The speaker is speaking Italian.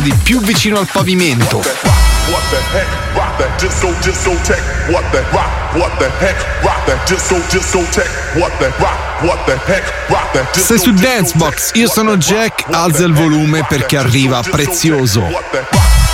di più vicino al pavimento. What the heck? Rock that disco tech. What the rock? What the heck? Rock that disco tech. What the rock? What the heck? Rock that disco. Sei su Dancebox, io sono Jack, alza il volume perché arriva Prezioso. What the